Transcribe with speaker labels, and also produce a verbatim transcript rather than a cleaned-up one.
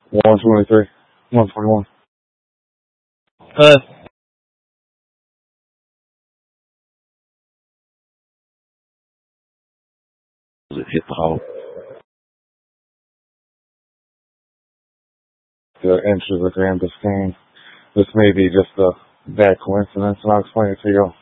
Speaker 1: one twenty-three, one forty-one.
Speaker 2: Uh, hit the hole.
Speaker 1: The inches of the grand scheme. This may be just a bad coincidence, and I'll explain it to you